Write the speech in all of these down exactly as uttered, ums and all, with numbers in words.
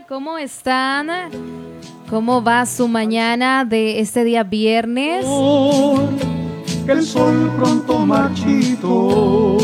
¿cómo están? ¿Cómo va su mañana de este día viernes? Que el sol pronto marchito.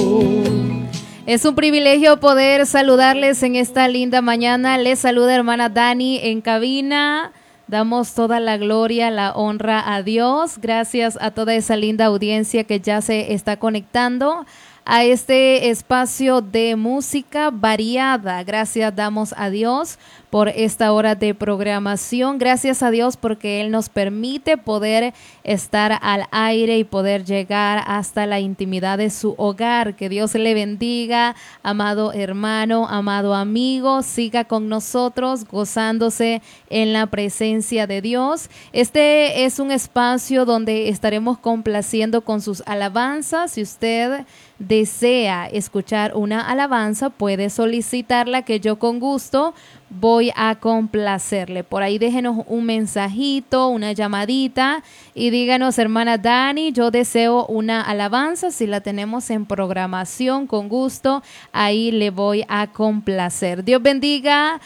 Es un privilegio poder saludarles en esta linda mañana. Les saluda hermana Dani en cabina. Damos toda la gloria, la honra a Dios. Gracias a toda esa linda audiencia que ya se está conectando a este espacio de música variada. Gracias damos a Dios por esta hora de programación. Gracias a Dios porque Él nos permite poder estar al aire y poder llegar hasta la intimidad de su hogar. Que Dios le bendiga, amado hermano, amado amigo. Siga con nosotros gozándose en la presencia de Dios. Este es un espacio donde estaremos complaciendo con sus alabanzas. Si usted desea escuchar una alabanza, puede solicitarla, que yo con gusto voy a complacerle. Por ahí déjenos un mensajito, una llamadita y díganos: hermana Dani, yo deseo una alabanza. Si la tenemos en programación, con gusto, ahí le voy a complacer. Dios bendiga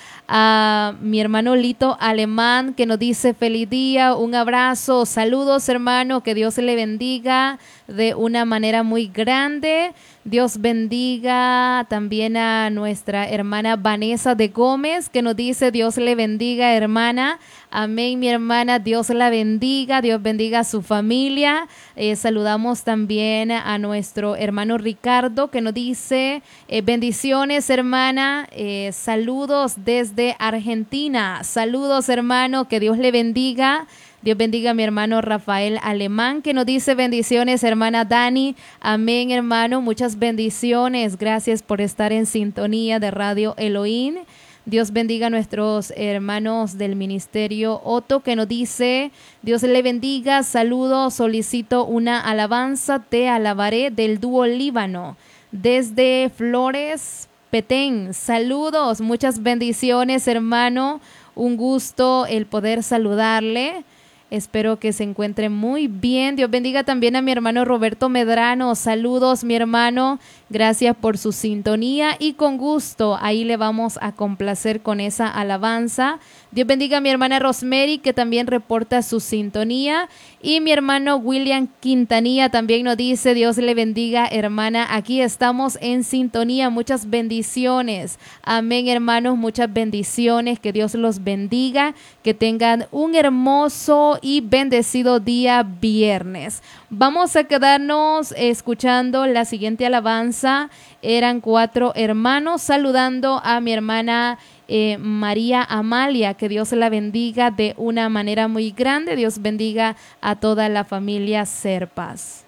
a mi hermano Lito Alemán, que nos dice feliz día, un abrazo, saludos hermano, que Dios le bendiga de una manera muy grande. Dios bendiga también a nuestra hermana Vanessa de Gómez, que nos dice: Dios le bendiga, hermana. Amén, mi hermana, Dios la bendiga, Dios bendiga a su familia. Eh, saludamos también a nuestro hermano Ricardo, que nos dice: eh, bendiciones, hermana, eh, saludos desde Argentina. Saludos, hermano, que Dios le bendiga. Dios bendiga a mi hermano Rafael Alemán, que nos dice: bendiciones, hermana Dani. Amén, hermano, muchas bendiciones. Gracias por estar en sintonía de Radio Elohim. Dios bendiga a nuestros hermanos del ministerio Otto, que nos dice: Dios le bendiga, saludos, solicito una alabanza, te alabaré, del dúo Líbano, desde Flores, Petén. Saludos, muchas bendiciones, hermano. Un gusto el poder saludarle. Espero que se encuentre muy bien. Dios bendiga también a mi hermano Roberto Medrano. Saludos, mi hermano. Gracias por su sintonía y con gusto ahí le vamos a complacer con esa alabanza. Dios bendiga a mi hermana Rosemary, que también reporta su sintonía, y mi hermano William Quintanilla también nos dice: Dios le bendiga, hermana. Aquí estamos en sintonía. Muchas bendiciones. Amén, hermanos. Muchas bendiciones. Que Dios los bendiga. Que tengan un hermoso y bendecido día viernes. Vamos a quedarnos escuchando la siguiente alabanza. Eran cuatro hermanos, saludando a mi hermana eh, María Amalia. Que Dios la bendiga de una manera muy grande. Dios bendiga a toda la familia Serpas.